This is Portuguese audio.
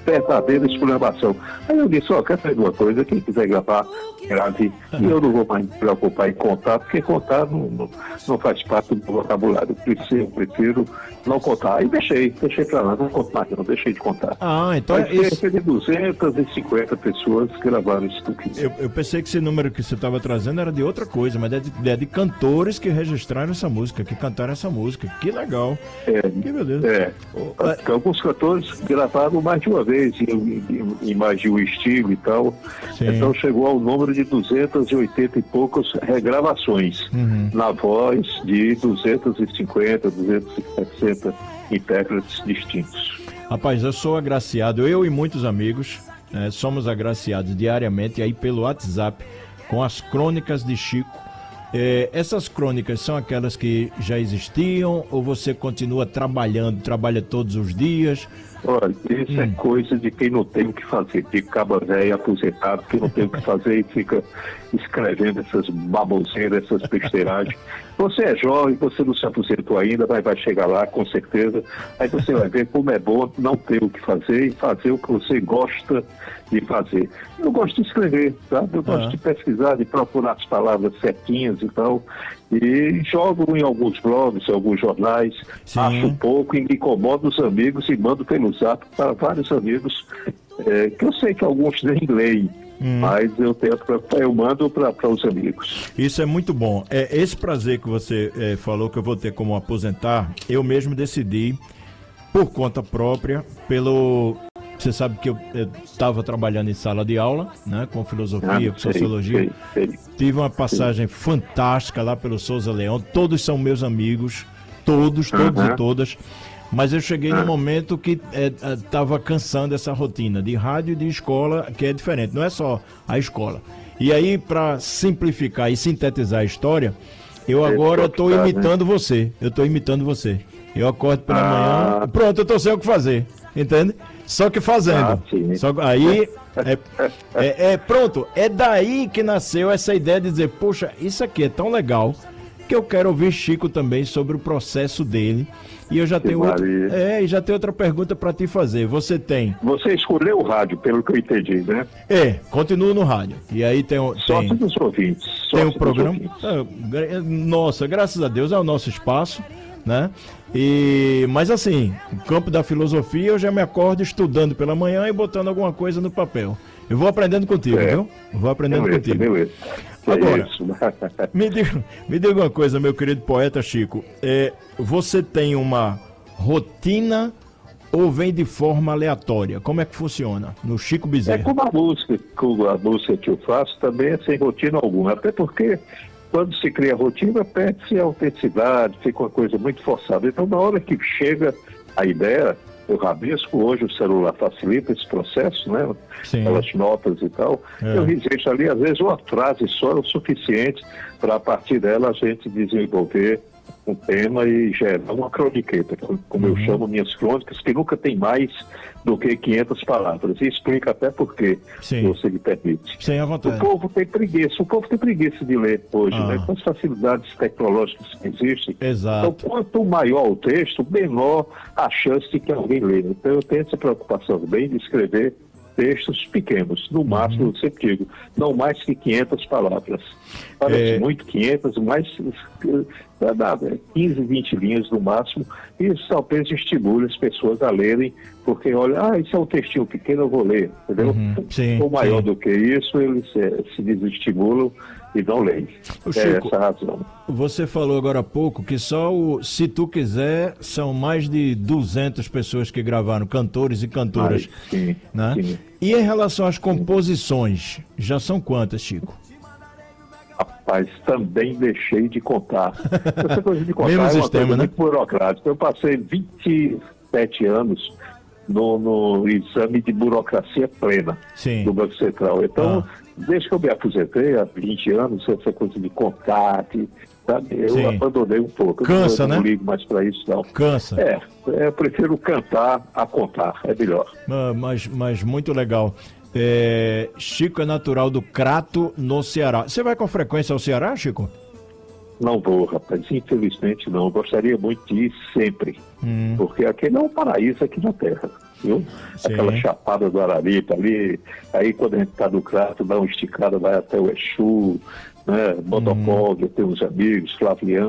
verdadeira exclamação. Aí eu disse, quer saber de uma coisa, quem quiser gravar, grave, e eu não vou mais me preocupar em contar, porque contar não faz parte do vocabulário. Eu prefiro não contar. Aí deixei pra lá, não conto mais não, deixei de contar. Então cerca de 250 pessoas gravaram isso tudo. Eu pensei que esse número que você estava trazendo era de outra coisa, mas é de cantores que registraram essa música, que cantaram essa música. Que legal. Que beleza. Alguns cantores gravaram mais de uma vez, em mais de um estilo e tal. Sim. Então chegou ao número de 280 e poucas regravações, na voz de 250, 260 intérpretes distintos. Rapaz, eu sou agraciado, eu e muitos amigos, somos agraciados diariamente aí pelo WhatsApp com as crônicas de Chico. Essas crônicas são aquelas que já existiam ou você continua trabalha todos os dias? Olha, isso é coisa de quem não tem o que fazer, de caba velho aposentado, que não tem o que fazer e fica escrevendo essas baboseiras, essas besteiragens. Você é jovem, você não se aposentou ainda, mas vai chegar lá com certeza. Aí você vai ver como é bom não ter o que fazer e fazer o que você gosta de fazer. Eu gosto de escrever, tá? Eu gosto de pesquisar, de procurar as palavras certinhas e tal. E jogo em alguns blogs, em alguns jornais, acho um pouco e me incomodo os amigos e mando pelo zap para vários amigos, que eu sei que alguns nem leem, mas eu mando para os amigos. Isso é muito bom. Esse prazer que você falou que eu vou ter como aposentar, eu mesmo decidi, por conta própria, Você sabe que eu estava trabalhando em sala de aula, né, com filosofia, com sociologia. Tive uma passagem fantástica lá pelo Souza Leão. Todos são meus amigos, todos e todas. Mas eu cheguei num momento que estava cansando essa rotina de rádio e de escola, que é diferente. Não é só a escola. E aí, para simplificar e sintetizar a história, eu agora estou imitando você. Eu acordo pela manhã, pronto, eu estou sem o que fazer, entende? Só que fazendo. Aí, pronto, é daí que nasceu essa ideia de dizer, poxa, isso aqui é tão legal que eu quero ouvir Chico também sobre o processo dele. E eu já tenho outra pergunta para te fazer. Você escolheu o rádio, pelo que eu entendi, né? Continuo no rádio. E aí sorte dos ouvintes. Tem um programa. Nossa, graças a Deus é o nosso espaço, né? Mas assim, no campo da filosofia eu já me acordo estudando pela manhã e botando alguma coisa no papel. Eu vou aprendendo contigo, viu? Vou aprendendo contigo. Beleza. Agora, me diga uma coisa, meu querido poeta Chico. Você tem uma rotina ou vem de forma aleatória? Como é que funciona no Chico Bezerra? Como a música que eu faço também é sem rotina alguma. Até porque quando se cria rotina, perde-se a autenticidade, fica uma coisa muito forçada. Então, na hora que chega a ideia, eu rabisco, hoje o celular facilita esse processo, né? Aquelas notas e tal. Eu registro ali, às vezes, uma frase só é o suficiente para, a partir dela, a gente desenvolver um tema e gerar uma croniqueta, como eu chamo minhas crônicas, que nunca tem mais do que 500 palavras. E explica até por quê, se você me permite. Sim, à vontade. O povo tem preguiça de ler hoje, né? Com as facilidades tecnológicas que existem. Exato. Então, quanto maior o texto, menor a chance de que alguém leia. Então, eu tenho essa preocupação também de escrever textos pequenos, no máximo, eu sempre digo, não mais que 500 palavras. Parece muito 500, mais 15, 20 linhas no máximo, e isso talvez estimule as pessoas a lerem, porque olha, isso é um textinho pequeno, eu vou ler, entendeu? Ou maior do que isso, eles se desestimulam e não leem. Essa a razão. Você falou agora há pouco que só Se Tu Quiser são mais de 200 pessoas que gravaram, cantores e cantoras. Sim. E em relação às composições, já são quantas, Chico? Rapaz, também deixei de contar. Essa coisa de contar é uma coisa né? muito burocrática. Eu passei 27 anos no exame de burocracia plena do Banco Central. Então, desde que eu me aposentei, há 20 anos, essa coisa de contar, eu abandonei um pouco. Cansa, eu não né? ligo mais para isso, não. Cansa. Eu prefiro cantar a contar, é melhor. Mas muito legal. Chico é natural do Crato, no Ceará. Você vai com frequência ao Ceará, Chico? Não vou, rapaz. Infelizmente não. Eu gostaria muito de ir sempre. Porque aquele é um paraíso aqui na Terra. viu? Sim. Aquela chapada do Araripe ali, aí quando a gente está no Crato, dá uma esticada, vai até o Exu, né? Bodocó, eu tenho uns amigos, Flaviano.